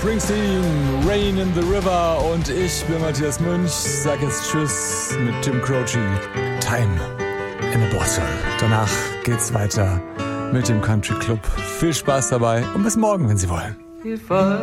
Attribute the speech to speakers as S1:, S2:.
S1: Springsteen, Rain in the River und ich bin Matthias Münch, sag jetzt Tschüss mit Tim Croce, Time in a Bottle. Danach geht's weiter mit dem Country Club. Viel Spaß dabei und bis morgen, wenn Sie wollen.